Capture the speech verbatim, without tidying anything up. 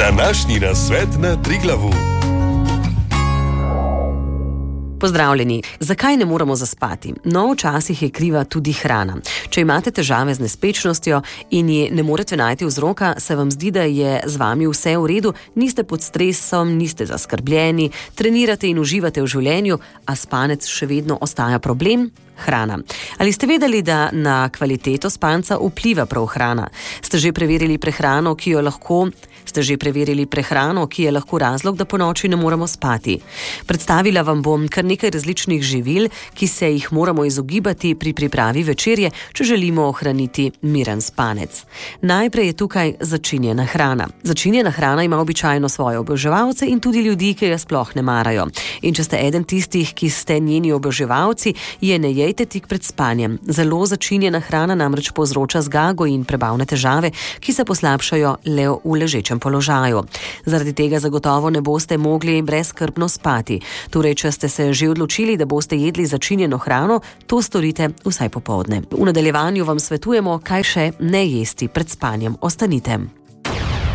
Današnji nasvet na Triglavu. Pozdravljeni. Zakaj ne moremo zaspati? No, včasih je kriva tudi hrana. Če imate težave z nespečnostjo in ji ne morete najti vzroka, se vam zdi, da je z vami vse v redu, niste pod stresom, niste zaskrbljeni, trenirate in uživate v življenju, a spanec še vedno ostaja problem? Hrana. Ali ste vedeli, da na kvaliteto spanca vpliva prav hrana? Ste že preverili prehrano, ki jo lahko, ste že preverili prehrano, ki je lahko razlog, da ponoči ne moremo spati? Predstavila vam bom kar nekaj različnih živil, ki se jih moramo izogibati pri pripravi večerje, če želimo ohraniti miren spanec. Najprej je tukaj začinjena hrana. Začinjena hrana ima običajno svoje oboževalce in tudi ljudi, ki jo sploh ne marajo. In če ste eden tistih, ki ste njeni oboževalci, je ne jejte tik pred spanjem. Zelo začinjena hrana namreč povzroča zgago in prebavne težave, ki se poslabšajo le v ležečem položaju. Zaradi tega zagotovo ne boste mogli brezskrbno spati. Torej, če ste se že odločili, da boste jedli začinjeno hrano, to storite vsaj popoldne. V nadaljevanju vam svetujemo, kaj še ne jesti pred spanjem. Ostanite.